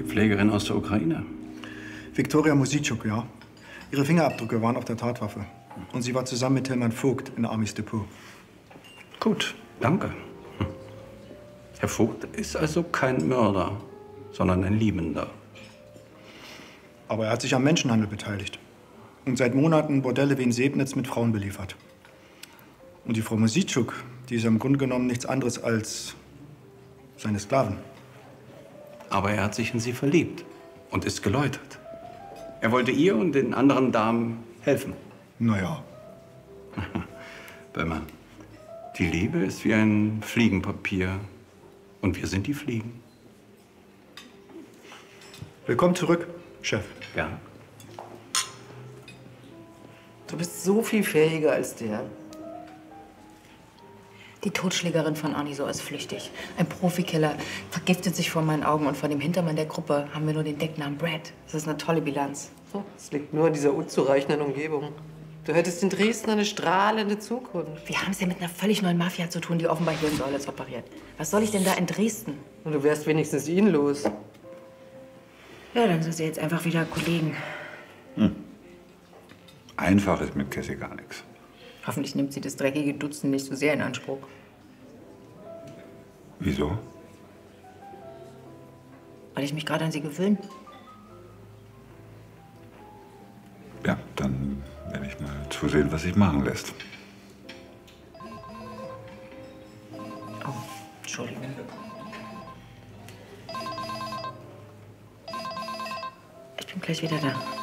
Die Pflegerin aus der Ukraine. Viktoria Mositschuk, ja. Ihre Fingerabdrücke waren auf der Tatwaffe. Und sie war zusammen mit Tillmann Vogt in Amis Depot. Gut, danke. Herr Vogt ist also kein Mörder, sondern ein Liebender. Aber er hat sich am Menschenhandel beteiligt. Und seit Monaten Bordelle wie in Sebnitz mit Frauen beliefert. Und die Frau Mositschuk, die ist im Grunde genommen nichts anderes als seine Sklavin. Aber er hat sich in sie verliebt und ist geläutert. Er wollte ihr und den anderen Damen helfen. Naja. Böhmer, die Liebe ist wie ein Fliegenpapier. Und wir sind die Fliegen. Willkommen zurück, Chef. Ja. Du bist so viel fähiger als der. Die Totschlägerin von Aniso ist flüchtig. Ein Profikiller vergiftet sich vor meinen Augen und vor dem Hintermann der Gruppe haben wir nur den Decknamen Brad. Das ist eine tolle Bilanz. Es liegt nur an dieser unzureichenden Umgebung. Du hättest in Dresden eine strahlende Zukunft. Wir haben es ja mit einer völlig neuen Mafia zu tun, die offenbar hier in Görlitz operiert. Was soll ich denn da in Dresden? Und du wärst wenigstens ihn los. Ja, dann sind sie jetzt einfach wieder Kollegen. Einfach ist mit Cassie gar nichts. Hoffentlich nimmt sie das dreckige Dutzend nicht so sehr in Anspruch. Wieso? Weil ich mich gerade an sie gewöhne. Ja, dann werde ich mal zusehen, was sich machen lässt. Oh, Entschuldigung. Ich bin gleich wieder da.